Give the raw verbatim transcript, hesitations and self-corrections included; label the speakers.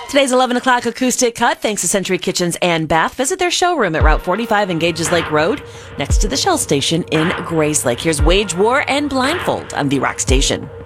Speaker 1: Today's eleven o'clock acoustic cut, thanks to Century Kitchens and Bath. Visit their showroom at Route forty-five and Gages Lake Road, next to the Shell Station in Grayslake. Here's Wage War and Blindfold on the Rock Station.